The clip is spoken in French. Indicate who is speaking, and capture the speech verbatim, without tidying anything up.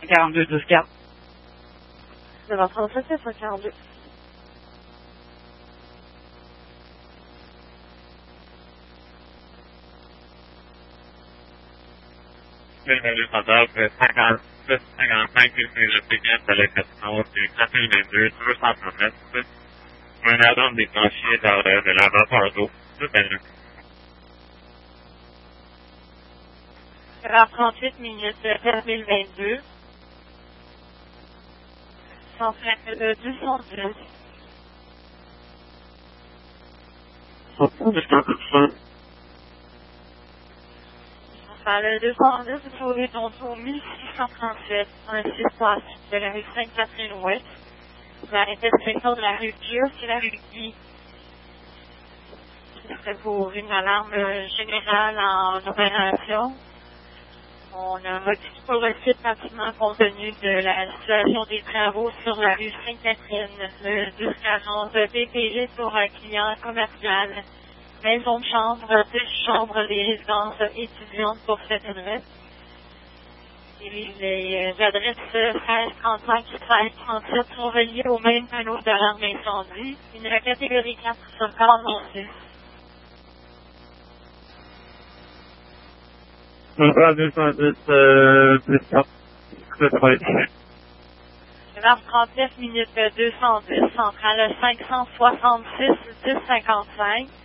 Speaker 1: quarante-deux douze quatre.
Speaker 2: neuf heures trente-sept, sept cent quarante-deux.
Speaker 3: Bienvenue, Fadal, cinquante-six, cinquante-cinq, le Pékin, c'est le quatre c'est quatre-vingt-deux, deux cent trente-neuf. Un avion déclenché dans le, de l'aéroport d'eau. Tout à l'heure.
Speaker 2: neuf heures trente-huit minutes, quatre mille vingt-deux. cent deux cent dix. Le deux cent dix, vous trouvez donc au mille six cent trente-sept, un six passe de la rue Sainte-Catherine-Ouest. La intersection de la rue Dieu, c'est la rue Guy. C'est pour une alarme générale en opération. On a modifié pour le site bâtiment compte tenu de la situation des travaux sur la rue Sainte-Catherine, le douze quarante P P G pour un client commercial. Maison de chambre, deux chambres, des résidences étudiantes pour cette adresse. Et les adresses seize trente-cinq et treize trente-sept sont reliées au même panneau d'alarme incendie. Une catégorie quatre sur quarante six.
Speaker 3: deux cent dix, euh, plus quatre.
Speaker 2: neuf trente-neuf minutes deux cent dix, centrale cinq cent soixante-six dix cinquante-cinq.